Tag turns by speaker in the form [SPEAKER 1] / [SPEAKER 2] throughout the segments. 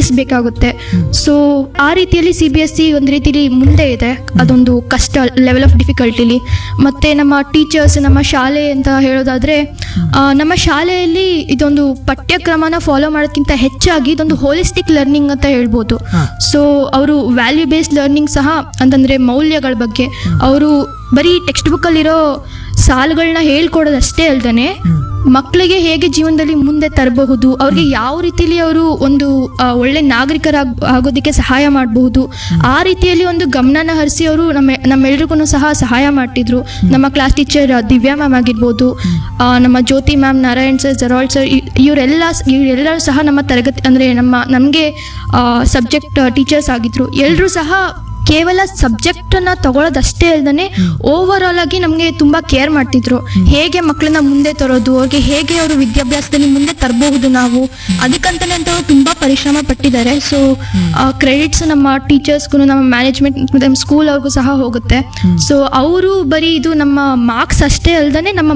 [SPEAKER 1] Practice ಬೇಕಾಗುತ್ತೆ. So ಆ ರೀತಿಯಲ್ಲಿ CBSE ಒಂದು ರೀತಿಲಿ ಮುಂದೆ ಇದೆ, ಅದೊಂದು ಕಷ್ಟ ಲೆವೆಲ್ ಆಫ್ ಡಿಫಿಕಲ್ಟಿಲಿ. ಮತ್ತು ನಮ್ಮ ಟೀಚರ್ಸ್, ನಮ್ಮ ಶಾಲೆ ಅಂತ ಹೇಳೋದಾದರೆ, ನಮ್ಮ ಶಾಲೆಯಲ್ಲಿ ಇದೊಂದು ಪಠ್ಯಕ್ರಮನ ಫಾಲೋ ಮಾಡೋದಕ್ಕಿಂತ ಹೆಚ್ಚಾಗಿ ಇದೊಂದು ಹೋಲಿಸ್ಟಿಕ್ ಲರ್ನಿಂಗ್ ಅಂತ ಹೇಳ್ಬೋದು. ಸೊ ಅವರು ವ್ಯಾಲ್ಯೂ ಬೇಸ್ಡ್ ಲರ್ನಿಂಗ್ ಸಹ, ಅಂತಂದರೆ ಮೌಲ್ಯಗಳ ಬಗ್ಗೆ ಅವರು ಬರೀ ಟೆಕ್ಸ್ಟ್ ಬುಕ್ಕಲ್ಲಿರೋ ಸಾಲುಗಳನ್ನ ಹೇಳ್ಕೊಡೋದಷ್ಟೇ ಅಲ್ದೇ ಮಕ್ಕಳಿಗೆ ಹೇಗೆ ಜೀವನದಲ್ಲಿ ಮುಂದೆ ತರಬಹುದು, ಅವ್ರಿಗೆ ಯಾವ ರೀತಿಯಲ್ಲಿ ಅವರು ಒಂದು ಒಳ್ಳೆ ಆಗೋದಕ್ಕೆ ಸಹಾಯ ಮಾಡಬಹುದು, ಆ ರೀತಿಯಲ್ಲಿ ಒಂದು ಗಮನನ ಹರಿಸಿ ಅವರು ನಮ್ಮೆಲ್ರಿಗೂ ಸಹ ಸಹಾಯ ಮಾಡ್ತಿದ್ರು. ನಮ್ಮ ಕ್ಲಾಸ್ ಟೀಚರ್ ದಿವ್ಯಾ ಮ್ಯಾಮ್ ಆಗಿರ್ಬೋದು, ನಮ್ಮ ಜ್ಯೋತಿ ಮ್ಯಾಮ್, ನಾರಾಯಣ್ ಸರ್, ಜರಾಳ್ ಸರ್, ಇವರೆಲ್ಲರೂ ಸಹ ನಮ್ಮ ತರಗತಿ ಅಂದರೆ ನಮಗೆ ಸಬ್ಜೆಕ್ಟ್ ಟೀಚರ್ಸ್ ಆಗಿದ್ರು. ಎಲ್ಲರೂ ಸಹ ಕೇವಲ ಸಬ್ಜೆಕ್ಟನ್ನು ತಗೊಳ್ಳೋದಷ್ಟೇ ಅಲ್ಲದೆ ಓವರ್ ಆಲ್ ಆಗಿ ನಮಗೆ ತುಂಬ ಕೇರ್ ಮಾಡ್ತಿದ್ರು. ಹೇಗೆ ಮಕ್ಕಳನ್ನ ಮುಂದೆ ತರೋದು, ಅವ್ರಿಗೆ ಹೇಗೆ ಅವರು ವಿದ್ಯಾಭ್ಯಾಸದಲ್ಲಿ ಮುಂದೆ ತರಬಹುದು ನಾವು, ಅದಕ್ಕಂತಲೇ ಅಂತ ಅವರು ತುಂಬ ಪರಿಶ್ರಮ ಪಟ್ಟಿದ್ದಾರೆ. ಸೊ ಕ್ರೆಡಿಟ್ಸ್ ನಮ್ಮ ಟೀಚರ್ಸ್ಗೂ, ನಮ್ಮ ಮ್ಯಾನೇಜ್ಮೆಂಟ್, ನಮ್ಮ ಸ್ಕೂಲ್ ಅವ್ರಿಗೂ ಸಹ ಹೋಗುತ್ತೆ. ಸೊ ಅವರು ಬರೀ ಇದು ನಮ್ಮ ಮಾರ್ಕ್ಸ್ ಅಷ್ಟೇ ಅಲ್ಲದೆ ನಮ್ಮ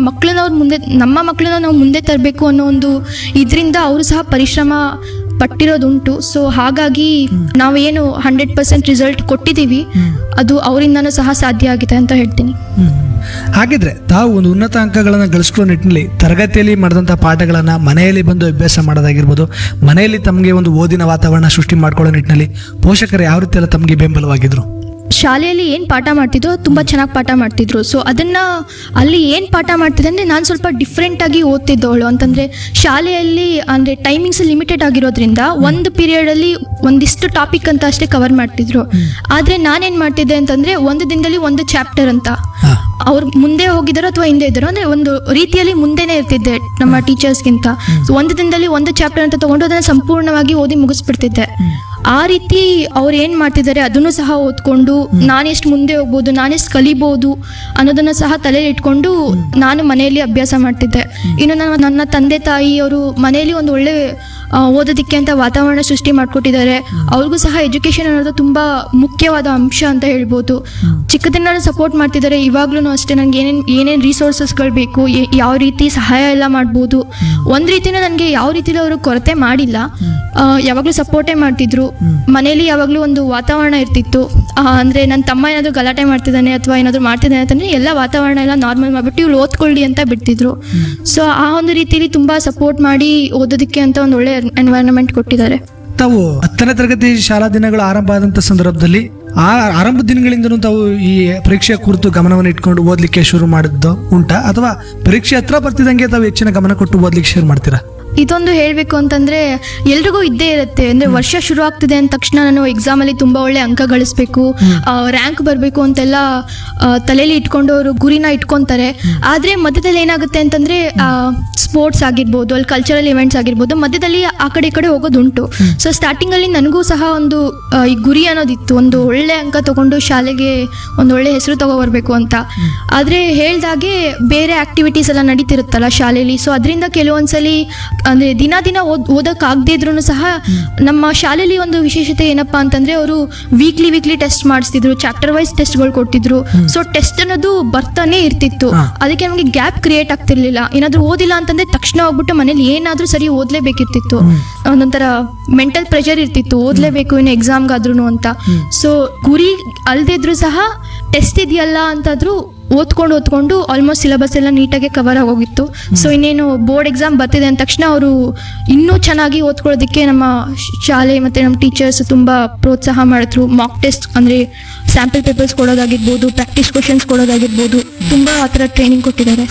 [SPEAKER 1] ಮಕ್ಕಳನ್ನ ನಾವು ಮುಂದೆ ತರಬೇಕು ಅನ್ನೋ ಒಂದು ಇದರಿಂದ ಅವರು ಸಹ ಪರಿಶ್ರಮ ಪಟ್ಟಿರೋದುಂಟು. ಸೊ ಹಾಗಾಗಿ ನಾವೇನು 100% ರಿಸಲ್ಟ್ ಕೊಟ್ಟಿದ್ದೀವಿ, ಅದು ಅವರಿಂದನೂ ಸಹ ಸಾಧ್ಯ ಆಗಿದೆ ಅಂತ ಹೇಳ್ತೀನಿ.
[SPEAKER 2] ಹಾಗಿದ್ರೆ ತಾವು ಒಂದು ಉನ್ನತ ಅಂಕಗಳನ್ನು ಗಳಿಸ್ಕೊಳ್ಳೋ ನಿಟ್ಟಿನಲ್ಲಿ ತರಗತಿಯಲ್ಲಿ ಮಾಡಿದಂಥ ಪಾಠಗಳನ್ನು ಮನೆಯಲ್ಲಿ ಬಂದು ಅಭ್ಯಾಸ ಮಾಡೋದಾಗಿರ್ಬೋದು, ಮನೆಯಲ್ಲಿ ತಮಗೆ ಒಂದು ಓದಿನ ವಾತಾವರಣ ಸೃಷ್ಟಿ ಮಾಡ್ಕೊಳ್ಳೋ ನಿಟ್ಟಿನಲ್ಲಿ ಪೋಷಕರು ಯಾವ ರೀತಿ ಎಲ್ಲ ತಮಗೆ ಬೆಂಬಲವಾಗಿದ್ರು?
[SPEAKER 1] ಶಾಲೆಯಲ್ಲಿ ಏನು ಪಾಠ ಮಾಡ್ತಿದ್ರು ತುಂಬ ಚೆನ್ನಾಗಿ ಪಾಠ ಮಾಡ್ತಿದ್ರು. ಸೊ ಅದನ್ನು ಅಲ್ಲಿ ಏನು ಪಾಠ ಮಾಡ್ತಿದ್ದೆ ಅಂದರೆ, ನಾನು ಸ್ವಲ್ಪ ಡಿಫ್ರೆಂಟಾಗಿ ಓದ್ತಿದ್ದವಳು. ಅಂತಂದರೆ ಶಾಲೆಯಲ್ಲಿ ಅಂದರೆ ಟೈಮಿಂಗ್ಸ್ ಲಿಮಿಟೆಡ್ ಆಗಿರೋದ್ರಿಂದ ಒಂದು ಪೀರಿಯಡಲ್ಲಿ ಒಂದಿಷ್ಟು ಟಾಪಿಕ್ ಅಂತ ಅಷ್ಟೇ ಕವರ್ ಮಾಡ್ತಿದ್ರು. ಆದರೆ ನಾನೇನು ಮಾಡ್ತಿದ್ದೆ ಅಂತಂದರೆ, ಒಂದು ದಿನದಲ್ಲಿ ಒಂದು ಚಾಪ್ಟರ್ ಅಂತ, ಅವ್ರು ಮುಂದೆ ಹೋಗಿದ್ದಾರೋ ಅಥವಾ ಹಿಂದೆ ಇದ್ದಾರೋ ಅಂದರೆ ಒಂದು ರೀತಿಯಲ್ಲಿ ಮುಂದೆನೇ ಇರ್ತಿದ್ದೆ ನಮ್ಮ ಟೀಚರ್ಸ್ಗಿಂತ. ಸೊ ಒಂದು ದಿನದಲ್ಲಿ ಒಂದು ಚಾಪ್ಟರ್ ಅಂತ ತೊಗೊಂಡು ಅದನ್ನು ಸಂಪೂರ್ಣವಾಗಿ ಓದಿ ಮುಗಿಸ್ಬಿಡ್ತಿದ್ದೆ. ಆ ರೀತಿ ಅವ್ರು ಏನು ಮಾಡ್ತಿದ್ದಾರೆ ಅದನ್ನು ಸಹ ಓದ್ಕೊಂಡು ನಾನೆಷ್ಟು ಮುಂದೆ ಹೋಗ್ಬೋದು, ನಾನೆಷ್ಟು ಕಲಿಬೋದು ಅನ್ನೋದನ್ನು ಸಹ ತಲೆಯಲ್ಲಿ ಇಟ್ಕೊಂಡು ನಾನು ಮನೆಯಲ್ಲಿ ಅಭ್ಯಾಸ ಮಾಡ್ತಿದ್ದೆ. ಇನ್ನು ನನ್ನ ತಂದೆ ತಾಯಿ ಅವರು ಮನೆಯಲ್ಲಿ ಒಂದು ಒಳ್ಳೆ ಓದೋದಕ್ಕೆ ಅಂತ ವಾತಾವರಣ ಸೃಷ್ಟಿ ಮಾಡಿಕೊಟ್ಟಿದ್ದಾರೆ. ಅವ್ರಿಗೂ ಸಹ ಎಜುಕೇಷನ್ ಅನ್ನೋದು ತುಂಬ ಮುಖ್ಯವಾದ ಅಂಶ ಅಂತ ಹೇಳ್ಬೋದು. ಚಿಕ್ಕದಿಂದ ಸಪೋರ್ಟ್ ಮಾಡ್ತಿದ್ದಾರೆ. ಇವಾಗ್ಲೂ ಅಷ್ಟೇ ನನಗೆ ಏನೇನು ರಿಸೋರ್ಸಸ್ಗಳು ಬೇಕು, ಯಾವ ರೀತಿ ಸಹಾಯ ಎಲ್ಲ ಮಾಡ್ಬೋದು, ಒಂದು ರೀತಿಯೂ ನನಗೆ ಯಾವ ರೀತಿಲೂ ಅವರು ಕೊರತೆ ಮಾಡಿಲ್ಲ. ಯಾವಾಗಲೂ ಸಪೋರ್ಟೇ ಮಾಡ್ತಿದ್ರು. ಮನೇಲಿ ಯಾವಾಗಲೂ ಒಂದು ವಾತಾವರಣ ಇರ್ತಿತ್ತು. ಅಂದರೆ ನನ್ನ ತಮ್ಮ ಏನಾದರೂ ಗಲಾಟೆ ಮಾಡ್ತಿದ್ದಾನೆ ಅಥವಾ ಏನಾದರೂ ಮಾಡ್ತಿದ್ದಾನೆ ಅಂತಂದರೆ ಎಲ್ಲ ವಾತಾವರಣ ಎಲ್ಲ ನಾರ್ಮಲ್ ಮಾಡಿಬಿಟ್ಟು ಇವ್ರು ಓದ್ಕೊಳ್ಳಿ ಅಂತ ಬಿಡ್ತಿದ್ರು. ಸೊ ಆ ಒಂದು ರೀತಿಯಲ್ಲಿ ತುಂಬ ಸಪೋರ್ಟ್ ಮಾಡಿ ಓದೋದಕ್ಕೆ ಅಂತ ಒಂದು ಒಳ್ಳೆ ಎನ್ವೈರನ್ಮೆಂಟ್ ಕೊಟ್ಟಿದ್ದಾರೆ.
[SPEAKER 2] ತಾವು 10ನೇ ತರಗತಿ ಶಾಲಾ ದಿನಗಳು ಆರಂಭ ಆದಂಥ ಸಂದರ್ಭದಲ್ಲಿ ಆ ಆರಂಭ ದಿನಗಳಿಂದನೂ ತಾವು ಈ ಪರೀಕ್ಷೆಯ ಕುರಿತು ಗಮನವನ್ನು ಇಟ್ಕೊಂಡು ಓದಲಿಕ್ಕೆ ಶುರು ಮಾಡಿದ್ದು ಉಂಟಾ, ಅಥವಾ ಪರೀಕ್ಷೆ ಹತ್ರ ಬರ್ತಿದ್ದಂಗೆ ತಾವು ಹೆಚ್ಚಿನ ಗಮನ ಕೊಟ್ಟು ಓದಲಿಕ್ಕೆ ಶುರು ಮಾಡ್ತೀರಾ?
[SPEAKER 1] ಇದೊಂದು ಹೇಳಬೇಕು ಅಂತಂದರೆ ಎಲ್ರಿಗೂ ಇದ್ದೇ ಇರುತ್ತೆ. ಅಂದರೆ ವರ್ಷ ಶುರು ಆಗ್ತಿದೆ ಅಂದ ತಕ್ಷಣ ನಾನು ಎಕ್ಸಾಮಲ್ಲಿ ತುಂಬ ಒಳ್ಳೆ ಅಂಕ ಗಳಿಸ್ಬೇಕು, ರ್ಯಾಂಕ್ ಬರಬೇಕು ಅಂತೆಲ್ಲ ತಲೆಯಲ್ಲಿ ಇಟ್ಕೊಂಡು ಅವರು ಗುರಿನ ಇಟ್ಕೊತಾರೆ. ಆದರೆ ಮಧ್ಯದಲ್ಲಿ ಏನಾಗುತ್ತೆ ಅಂತಂದರೆ ಸ್ಪೋರ್ಟ್ಸ್ ಆಗಿರ್ಬೋದು, ಅಲ್ಲಿ ಕಲ್ಚರಲ್ ಇವೆಂಟ್ಸ್ ಆಗಿರ್ಬೋದು, ಮಧ್ಯದಲ್ಲಿ ಆ ಕಡೆ ಈ ಕಡೆ ಹೋಗೋದುಂಟು. ಸೊ ಸ್ಟಾರ್ಟಿಂಗಲ್ಲಿ ನನಗೂ ಸಹ ಒಂದು ಈ ಗುರಿ ಅನ್ನೋದಿತ್ತು, ಒಂದು ಒಳ್ಳೆ ಅಂಕ ತೊಗೊಂಡು ಶಾಲೆಗೆ ಒಂದು ಒಳ್ಳೆ ಹೆಸರು ತಗೊಬರ್ಬೇಕು ಅಂತ. ಆದರೆ ಹೇಳ್ದಾಗೆ ಬೇರೆ ಆ್ಯಕ್ಟಿವಿಟೀಸ್ ಎಲ್ಲ ನಡೀತಿರುತ್ತಲ್ಲ ಶಾಲೆಯಲ್ಲಿ. ಸೊ ಅದರಿಂದ ಕೆಲವೊಂದ್ಸಲಿ ಅಂದರೆ ದಿನ ಓದೋಕ್ಕಾಗದೇ ಇದ್ರೂ ಸಹ ನಮ್ಮ ಶಾಲೆಯಲ್ಲಿ ಒಂದು ವಿಶೇಷತೆ ಏನಪ್ಪ ಅಂತಂದರೆ, ಅವರು ವೀಕ್ಲಿ ಟೆಸ್ಟ್ ಮಾಡಿಸ್ತಿದ್ರು, ಚಾಪ್ಟರ್ ವೈಸ್ ಟೆಸ್ಟ್ಗಳು ಕೊಡ್ತಿದ್ರು. ಸೊ ಟೆಸ್ಟ್ ಅನ್ನೋದು ಬರ್ತಾನೆ ಇರ್ತಿತ್ತು. ಅದಕ್ಕೆ ನಮಗೆ ಗ್ಯಾಪ್ ಕ್ರಿಯೇಟ್ ಆಗ್ತಿರ್ಲಿಲ್ಲ. ಏನಾದರೂ ಓದಿಲ್ಲ ಅಂತಂದರೆ ತಕ್ಷಣ ಹೋಗ್ಬಿಟ್ಟು ಮನೇಲಿ ಏನಾದರೂ ಸರಿ ಓದಲೇಬೇಕಿರ್ತಿತ್ತು. ಒಂದೊಂಥರ ಮೆಂಟಲ್ ಪ್ರೆಷರ್ ಇರ್ತಿತ್ತು, ಓದಲೇಬೇಕು ಇನ್ನು ಎಕ್ಸಾಮ್ಗಾದ್ರೂ ಅಂತ. ಸೊ ಗುರಿ ಅಲ್ದಿದ್ರು ಸಹ ಟೆಸ್ಟ್ ಇದೆಯಲ್ಲ ಅಂತಾದರೂ ಓದ್ಕೊಂಡು ಆಲ್ಮೋಸ್ಟ್ ಸಿಲೆಬಸ್ ಎಲ್ಲ ನೀಟಾಗಿ ಕವರ್ ಆಗೋಗಿತ್ತು. ಸೊ ಇನ್ನೇನು ಬೋರ್ಡ್ ಎಕ್ಸಾಮ್ ಬರ್ತಿದೆ ಅಂದ ತಕ್ಷಣ ಅವರು ಇನ್ನೂ ಚೆನ್ನಾಗಿ ಓದ್ಕೊಳ್ಳೋದಕ್ಕೆ ನಮ್ಮ ಶಾಲೆ ಮತ್ತು ನಮ್ಮ ಟೀಚರ್ಸ್ ತುಂಬ ಪ್ರೋತ್ಸಾಹ ಮಾಡಿದ್ರು. ಮಾಕ್ ಟೆಸ್ಟ್ ಅಂದರೆ ಸ್ಯಾಂಪಲ್ ಪೇಪರ್ಸ್ ಕೊಡೋದಾಗಿರ್ಬೋದು, ಪ್ರಾಕ್ಟೀಸ್ ಕ್ವಶನ್ಸ್ ಕೊಡೋದಾಗಿರ್ಬೋದು, ತುಂಬ ಆ ಥರ ಟ್ರೈನಿಂಗ್ ಕೊಟ್ಟಿದ್ದಾರೆ.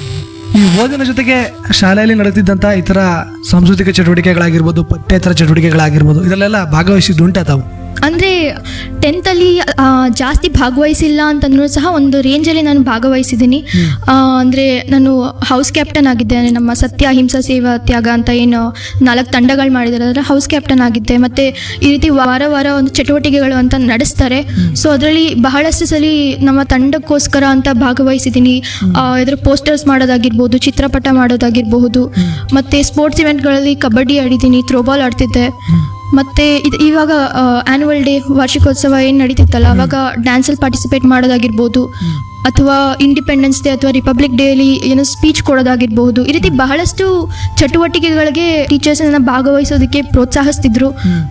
[SPEAKER 2] ಈ ಓದಿನ ಜೊತೆಗೆ ಶಾಲೆಯಲ್ಲಿ ನಡೆದಿದ್ದಂಥ ಇತರ ಸಾಂಸ್ಕೃತಿಕ ಚಟುವಟಿಕೆಗಳಾಗಿರ್ಬೋದು, ಪಠ್ಯೇತರ ಚಟುವಟಿಕೆಗಳಾಗಿರ್ಬೋದು, ಇದರಲ್ಲೆಲ್ಲ ಭಾಗವಹಿಸಿದ್ದು ಉಂಟಾ ತಾವು?
[SPEAKER 1] ಅಂದರೆ 10th ಜಾಸ್ತಿ ಭಾಗವಹಿಸಿಲ್ಲ ಅಂತಂದ್ರೂ ಸಹ ಒಂದು ರೇಂಜಲ್ಲಿ ನಾನು ಭಾಗವಹಿಸಿದ್ದೀನಿ. ಅಂದರೆ ನಾನು ಹೌಸ್ ಕ್ಯಾಪ್ಟನ್ ಆಗಿದ್ದೆ. ನಮ್ಮ ಸತ್ಯ ಅಹಿಂಸಾ ಸೇವಾ ತ್ಯಾಗ ಅಂತ ಏನು 4 ತಂಡಗಳು ಮಾಡಿದ್ದಾರೆ, ಅದರ ಹೌಸ್ ಕ್ಯಾಪ್ಟನ್ ಆಗಿದ್ದೆ. ಮತ್ತು ಈ ರೀತಿ ವಾರ ಒಂದು ಚಟುವಟಿಕೆಗಳು ಅಂತ ನಡೆಸ್ತಾರೆ. ಸೊ ಅದರಲ್ಲಿ ಬಹಳಷ್ಟು ಸಲ ನಮ್ಮ ತಂಡಕ್ಕೋಸ್ಕರ ಅಂತ ಭಾಗವಹಿಸಿದ್ದೀನಿ. ಇದರ ಪೋಸ್ಟರ್ಸ್ ಮಾಡೋದಾಗಿರ್ಬೋದು, ಚಿತ್ರಪಟ ಮಾಡೋದಾಗಿರಬಹುದು, ಮತ್ತು ಸ್ಪೋರ್ಟ್ಸ್ ಇವೆಂಟ್ಗಳಲ್ಲಿ ಕಬಡ್ಡಿ ಆಡಿದ್ದೀನಿ, ಥ್ರೋಬಾಲ್ ಆಡ್ತಿದ್ದೆ. ಮತ್ತು ಇವಾಗ ಆ್ಯನ್ಯುವಲ್ ಡೇ ವಾರ್ಷಿಕೋತ್ಸವ ಏನು ನಡೀತಿತ್ತಲ್ಲ, ಅವಾಗ ಡ್ಯಾನ್ಸಲ್ಲಿ ಪಾರ್ಟಿಸಿಪೇಟ್ ಮಾಡೋದಾಗಿರ್ಬೋದು, ಅಥವಾ ಇಂಡಿಪೆಂಡೆನ್ಸ್ ಡೇ ಅಥವಾ ರಿಪಬ್ಲಿಕ್ ಡೇಲಿ ಏನೋ ಸ್ಪೀಚ್ ಕೊಡೋದಾಗಿರ್ಬಹುದು. ಈ ರೀತಿ ಬಹಳಷ್ಟು ಚಟುವಟಿಕೆಗಳಿಗೆ ಟೀಚರ್ಸ್ ಭಾಗವಹಿಸೋದಕ್ಕೆ ಪ್ರೋತ್ಸಾಹಿಸ್ತಿದ್ರು.